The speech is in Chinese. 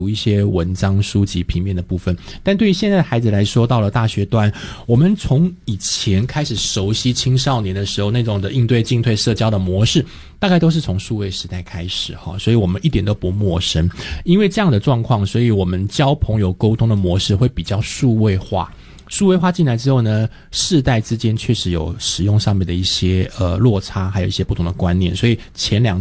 读一些文章书籍平面的部分。但对于现在的孩子来说，到了大学端，我们从以前开始熟悉青少年的时候那种的应对进退社交的模式，大概都是从数位时代开始哈，所以我们一点都不陌生。因为这样的状况，所以我们交朋友沟通的模式会比较数位化。数位化进来之后呢，世代之间确实有使用上面的一些落差，还有一些不同的观念，所以前两